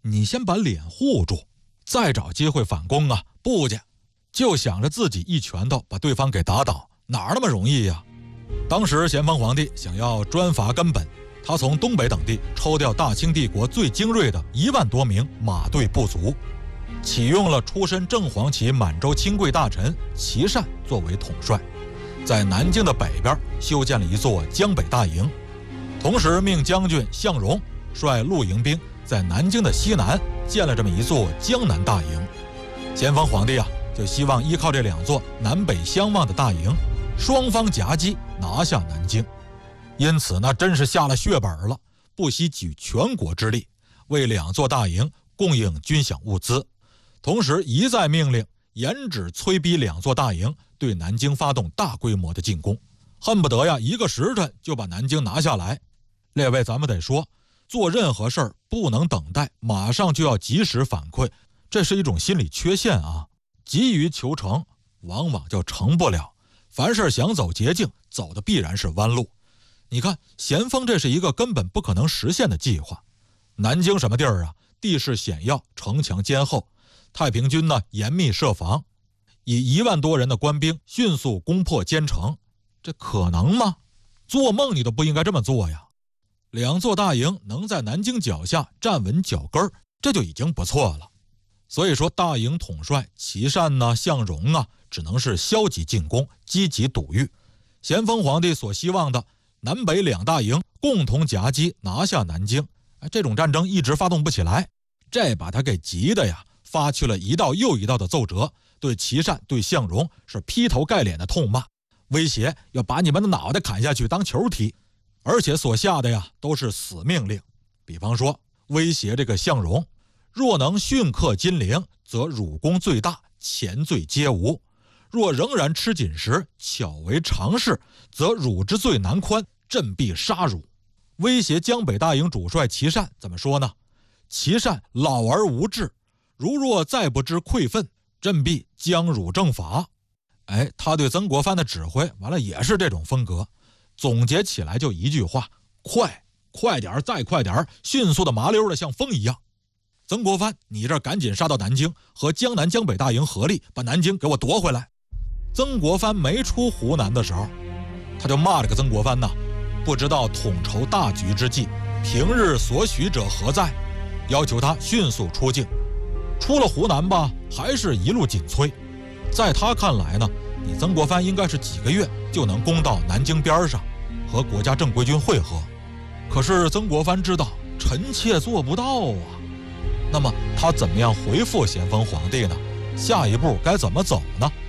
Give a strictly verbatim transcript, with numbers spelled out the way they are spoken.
你先把脸护住，再找机会反攻啊！不去，就想着自己一拳头把对方给打倒，哪那么容易呀？当时咸丰皇帝想要专伐根本，他从东北等地抽调大清帝国最精锐的一万多名马队部族，启用了出身正黄旗满洲亲贵大臣琦善作为统帅，在南京的北边修建了一座江北大营，同时命将军向荣率露营兵在南京的西南建了这么一座江南大营。咸丰皇帝啊，就希望依靠这两座南北相望的大营，双方夹击拿下南京。因此那真是下了血本了，不惜举全国之力为两座大营供应军饷物资，同时一再命令严旨催逼两座大营对南京发动大规模的进攻，恨不得呀一个时辰就把南京拿下来。列位，咱们得说，做任何事儿不能等待，马上就要及时反馈，这是一种心理缺陷啊！急于求成，往往就成不了。凡事想走捷径，走的必然是弯路。你看，咸丰这是一个根本不可能实现的计划。南京什么地儿啊？地势险要，城墙坚厚，太平军呢严密设防，以一万多人的官兵迅速攻破坚城，这可能吗？做梦你都不应该这么做呀！两座大营能在南京脚下站稳脚跟，这就已经不错了。所以说，大营统帅琦善呢、向荣啊，只能是消极进攻，积极堵御。咸丰皇帝所希望的南北两大营共同夹击拿下南京，这种战争一直发动不起来，这把他给急的呀，发去了一道又一道的奏折，对琦善、对向荣是劈头盖脸的痛骂，威胁要把你们的脑袋砍下去当球踢，而且所下的呀都是死命令。比方说威胁这个向荣，若能训克金陵，则汝功最大，前罪皆无；若仍然吃紧时，巧为常事，则汝之罪难宽，朕必杀汝。威胁江北大营主帅琦善怎么说呢？琦善老而无志，如若再不知愧愤，朕必将汝正法。哎，他对曾国藩的指挥完了也是这种风格，总结起来就一句话：快，快点，再快点，迅速的麻溜的像风一样。曾国藩，你这赶紧杀到南京，和江南江北大营合力把南京给我夺回来。曾国藩没出湖南的时候，他就骂这个曾国藩呐，不知道统筹大局之计，平日所许者何在，要求他迅速出境。出了湖南吧，还是一路紧催。在他看来呢，你曾国藩应该是几个月就能攻到南京边上，和国家正规军会合。可是曾国藩知道臣妾做不到啊。那么他怎么样回复咸丰皇帝呢？下一步该怎么走呢？